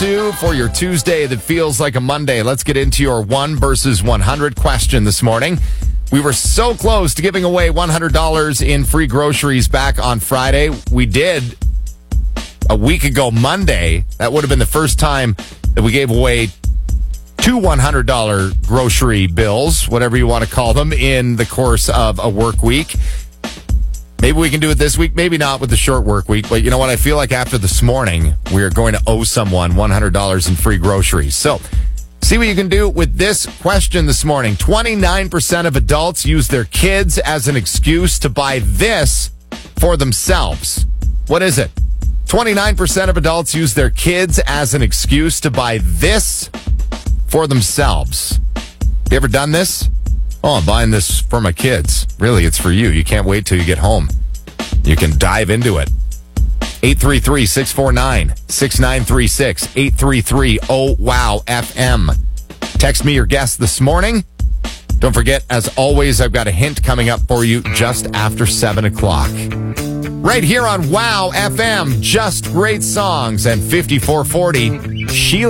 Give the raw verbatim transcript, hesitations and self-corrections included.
do for your Tuesday that feels like a Monday. Let's get into your one versus one hundred question this morning. We were so close to giving away one hundred dollars in free groceries back on Friday. We did a week ago Monday. That would have been the first time that we gave away two one hundred dollars grocery bills, whatever you want to call them, in the course of a work week. Maybe we can do it this week, maybe not with the short work week, but you know what? I feel like after this morning, we are going to owe someone one hundred dollars in free groceries. So, see what you can do with this question this morning. twenty-nine percent of adults use their kids as an excuse to buy this for themselves. What is it? twenty-nine percent of adults use their kids as an excuse to buy this for themselves. You ever done this? Oh, I'm buying this for my kids. Really, it's for you. You can't wait till you get home. You can dive into it. eight three three, six four nine, six nine three six, eight three three, oh, wow, F M. Text me your guess this morning. Don't forget, as always, I've got a hint coming up for you just after seven o'clock. Right here on Wow F M, just great songs and fifty-four forty. Sheila.